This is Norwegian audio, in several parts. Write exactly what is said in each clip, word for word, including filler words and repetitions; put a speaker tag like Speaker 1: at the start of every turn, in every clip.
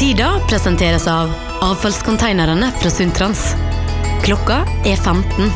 Speaker 1: Tida presenteres av avfallskonteinerne fra Suntrans. Klokka er femten.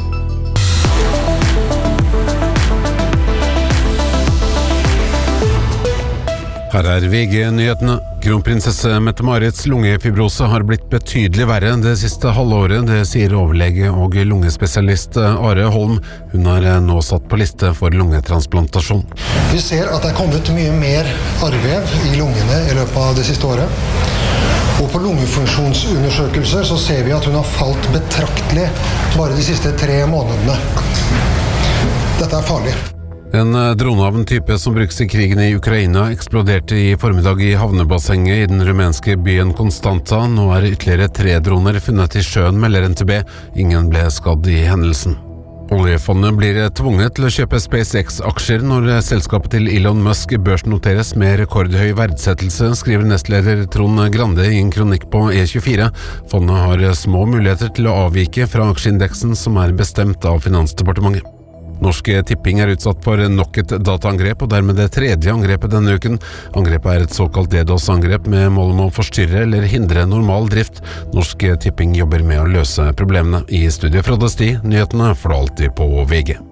Speaker 2: Her er V G-nyhetene. Kronprinsesse Mette-Marits lungefibrose har blitt betydelig verre det siste halvåret, det sier overlege og lungespesialist Are Holm. Hun er nå satt på liste for lungetransplantasjon.
Speaker 3: Vi ser at det er kommet mye mer arrvev i lungene i løpet av det siste året. Og på lungefunksjonsundersøkelser så ser vi at hun har falt betraktelig bare de siste tre månedene. Dette er farlig.
Speaker 2: En drone av en type som brukes i krigen i Ukraina eksploderte i formiddag i havnebassenget i den rumenske byen Konstanta. Nå er ytterligere tre droner funnet i sjøen, melder N T B. Ingen ble skadd i hendelsen. Oljefondet blir tvunget til å kjøpe SpaceX-aksjer når selskapet til Elon Musk børsnoteres med rekordhøy verdsettelse, skriver nestleder Trond Grande i en kronikk på E tjuefire. Fondet har små muligheter til å avvike fra aksjeindeksen som er bestemt av Finansdepartementet. Norsk Tipping er utsatt for nok et dataangrep, og dermed det tredje angrepet denne uken. Angrepet er et såkalt DDoS-angrep med mål om å forstyrre eller hindre normal drift. Norsk Tipping jobber med å løse problemene. I studio Frode Sti, nyhetene får du alltid på V G.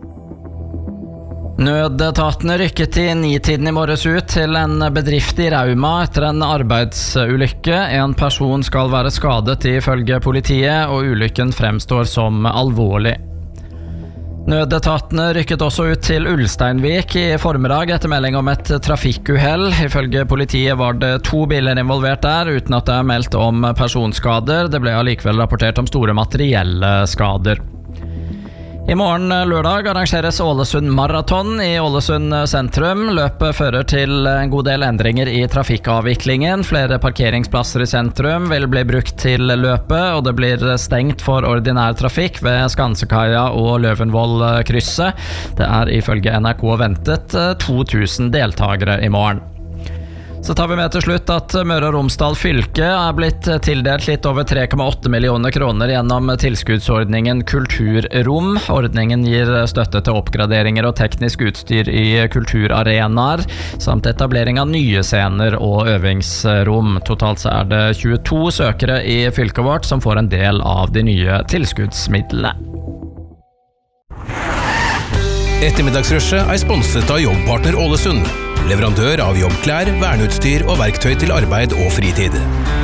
Speaker 4: Nødetatene rykket i nitiden i morges ut til en bedrift i Rauma etter en arbeidsulykke. En person skal være skadet ifølge politiet, og ulykken fremstår som alvorlig. Nødetatene rykket også ut til Ulsteinvik i formiddag etter melding om et trafikkuhell. Ifølge politiet var det to biler involvert der, uten at det er meldt om personskader. Det ble allikevel rapportert om store materielle skader. I morgen lørdag arrangeres Ålesund Marathon i Ålesund sentrum. Løpet fører til en god del endringer i trafikkavviklingen. Flere parkeringsplasser i sentrum vil bli brukt til løpet, og det blir stengt for ordinær trafikk ved Skansekaia og Løvenvoll-krysset. Det er ifølge N R K ventet to tusen deltagere i morgen. Så tar vi med til slutt at Møre og Romsdal fylke er blitt tildelt litt over tre komma åtte millioner kroner gjennom tilskuddsordningen Kulturrom. Ordningen gir støtte til oppgraderinger og teknisk utstyr i kulturarenaer, samt etablering av nye scener og øvingsrom. Totalt så er det tjueto søkere i fylket vårt som får en del av de nye tilskuddsmidlene.
Speaker 5: Ettermiddagsrushet er sponset av Jobbpartner Ålesund. Leverandør av jobbklær, verneutstyr og verktøy til arbeid og fritid.